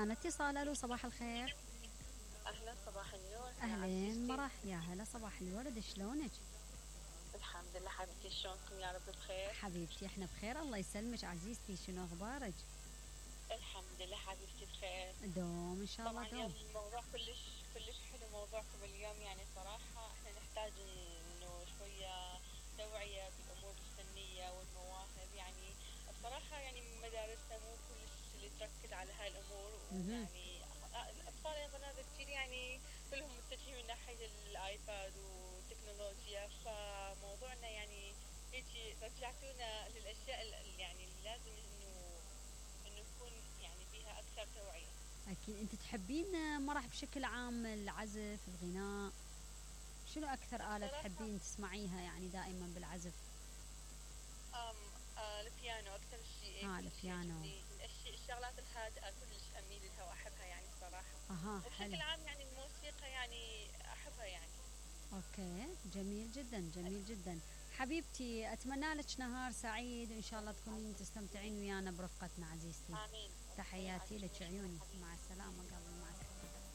ويانا اتصال. الو صباح الخير. أهلا صباح النور. اهلين مرح، يا هلا صباح الورد، شلونك؟ الحمد لله حبيبتي، شلونكم؟ يا رب بخير. حبيبتي احنا بخير الله يسلمك عزيزتي، شنو اخبارك؟ الحمد لله حبيبتي بخير. دوم ان شاء الله طبعا دوم. الموضوع كلش حلو موضوعكم اليوم، يعني صراحة احنا نحتاج انه شوية توعية بالامور الفنية والمواهب. يعني بصراحة يعني مدارسنا مو كلش اللي تركز على هاي الامور، ويعني الاطفال ايضا هذا كثير يعني كلهم متجهين من ناحية الايباد والتكنولوجيا. فموضوعنا يعني هيك رجعتونا للاشياء يعني اللي لازم انه يكون يعني فيها اكثر توعية. اكيد. انت تحبين مرح بشكل عام العزف الغناء؟ شنو اكثر آلة صراحة تحبين تسمعيها يعني دائما بالعزف؟ أم البيانو أكثر شيء. كلش البيانو. يعجبني الشغلات الهادئة، كلش أميل لها وأحبها يعني صراحة. اها حلو. وبشكل عام يعني الموسيقى يعني أحبها يعني. اوكي جميل جدا جميل جدا. حبيبتي اتمنى لك نهار سعيد وان شاء الله تكونين تستمتعين ويانا برفقتنا عزيزتي. آمين. تحياتي لك عزيزتي، عيوني، حبيبتي. مع السلامة قبل مع السلامة.